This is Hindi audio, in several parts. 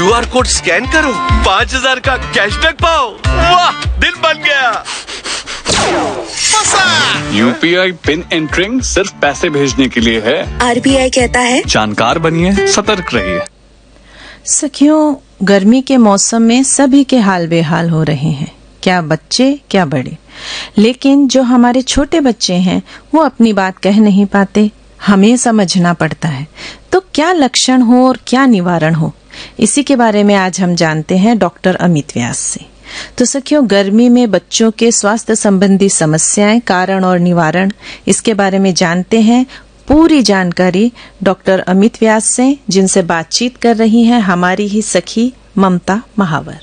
QR कोड स्कैन करो, 5000 का कैशबैक पाओ। वाह, दिल बन गया। UPI पिन एंटरिंग सिर्फ पैसे भेजने के लिए है। RBI कहता है जानकार बनिए, सतर्क रहिए। सखियों, गर्मी के मौसम में सभी के हाल बेहाल हो रहे हैं, क्या बच्चे क्या बड़े। लेकिन जो हमारे छोटे बच्चे हैं वो अपनी बात कह नहीं पाते, हमें समझना पड़ता है। तो क्या लक्षण हो और क्या निवारण हो, इसी के बारे में आज हम जानते हैं डॉक्टर अमित व्यास से। तो सखियों, गर्मी में बच्चों के स्वास्थ्य संबंधी समस्याएं, कारण और निवारण, इसके बारे में जानते हैं। पूरी जानकारी डॉक्टर अमित व्यास से, जिनसे बातचीत कर रही हैं हमारी ही सखी ममता महावर।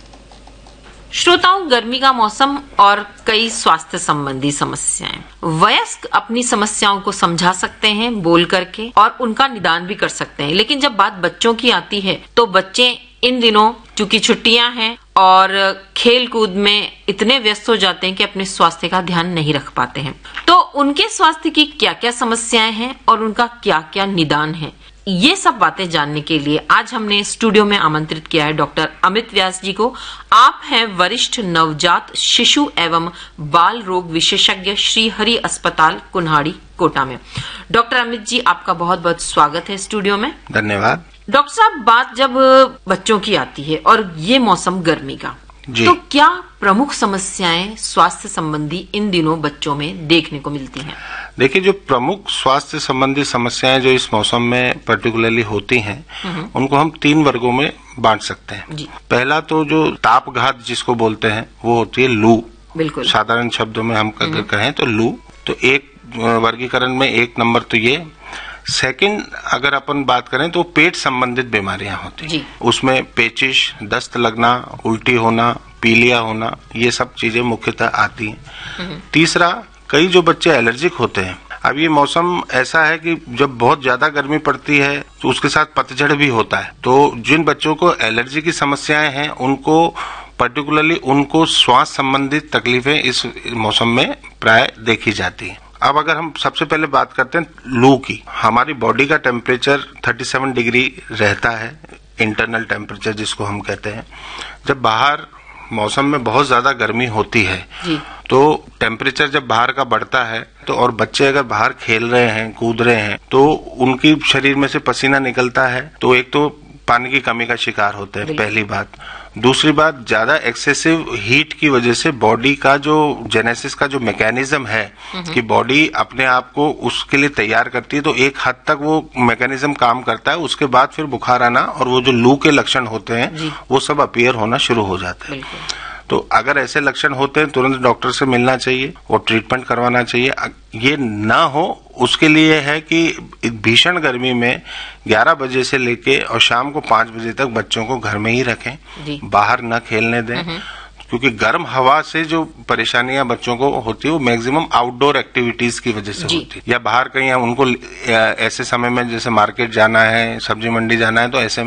श्रोताओं, गर्मी का मौसम और कई स्वास्थ्य संबंधी समस्याएं। वयस्क अपनी समस्याओं को समझा सकते हैं बोल करके और उनका निदान भी कर सकते हैं, लेकिन जब बात बच्चों की आती है तो बच्चे इन दिनों चूंकि छुट्टियां हैं और खेल कूद में इतने व्यस्त हो जाते हैं कि अपने स्वास्थ्य का ध्यान नहीं रख पाते हैं। तो उनके स्वास्थ्य की क्या क्या समस्याएं हैं और उनका क्या क्या निदान है, ये सब बातें जानने के लिए आज हमने स्टूडियो में आमंत्रित किया है डॉक्टर अमित व्यास जी को। आप हैं वरिष्ठ नवजात शिशु एवं बाल रोग विशेषज्ञ श्री हरि अस्पताल कुन्हाड़ी कोटा में। डॉक्टर अमित जी, आपका बहुत बहुत स्वागत है स्टूडियो में। धन्यवाद। डॉक्टर साहब, बात जब बच्चों की आती है और ये मौसम गर्मी का, तो क्या प्रमुख समस्याएं स्वास्थ्य संबंधी इन दिनों बच्चों में देखने को मिलती हैं? देखिए, जो प्रमुख स्वास्थ्य संबंधी समस्याएं जो इस मौसम में पर्टिकुलरली होती हैं, उनको हम 3 वर्गों में बांट सकते हैं। पहला तो जो तापघात जिसको बोलते हैं वो होती है लू। बिल्कुल साधारण शब्दों में हम कहें तो लू। तो एक वर्गीकरण में 1 नंबर तो ये। सेकंड, अगर अपन बात करें तो पेट संबंधित बीमारियां होती हैं, उसमें पेचिश, दस्त लगना, उल्टी होना, पीलिया होना, ये सब चीजें मुख्यतः आती हैं। तीसरा, कई जो बच्चे एलर्जिक होते हैं। अब ये मौसम ऐसा है कि जब बहुत ज्यादा गर्मी पड़ती है तो उसके साथ पतझड़ भी होता है। तो जिन बच्चों को एलर्जी की समस्याएं हैं उनको पर्टिकुलरली उनको श्वास संबंधित तकलीफें इस मौसम में प्राय देखी जाती हैं। अब अगर हम सबसे पहले बात करते हैं लू की, हमारी बॉडी का टेम्परेचर 37 डिग्री रहता है, इंटरनल टेम्परेचर जिसको हम कहते हैं। जब बाहर मौसम में बहुत ज्यादा गर्मी होती है तो टेम्परेचर जब बाहर का बढ़ता है तो और बच्चे अगर बाहर खेल रहे हैं, कूद रहे हैं, तो उनकी शरीर में से पसीना निकलता है, तो एक तो पानी की कमी का शिकार होते हैं, पहली बात। दूसरी बात, ज्यादा एक्सेसिव हीट की वजह से बॉडी का जो जेनेसिस का जो मैकेनिज्म है कि बॉडी अपने आप को उसके लिए तैयार करती है, तो एक हद तक वो मैकेनिज्म काम करता है। उसके बाद फिर बुखार आना और वो जो लू के लक्षण होते हैं वो सब अपीयर होना शुरू हो जाते हैं। तो अगर ऐसे लक्षण होते हैं तुरंत डॉक्टर से मिलना चाहिए और ट्रीटमेंट करवाना चाहिए। ये ना हो उसके लिए है कि भीषण गर्मी में 11 बजे से लेके और शाम को 5 बजे तक बच्चों को घर में ही रखें, बाहर न खेलने दें, क्योंकि गर्म हवा से जो परेशानियां बच्चों को होती है वो मैक्सिमम आउटडोर एक्टिविटीज की वजह से होती है, या बाहर कहीं उनको ऐसे समय में जैसे मार्केट जाना है, सब्जी मंडी जाना है, तो ऐसे